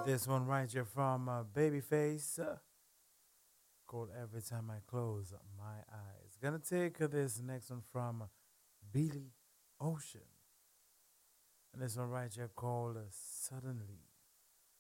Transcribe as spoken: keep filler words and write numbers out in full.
This one right here from uh, Babyface uh, called Every Time I Close My Eyes. Gonna take uh, this next one from Billy Ocean. And this one right here called uh, Suddenly.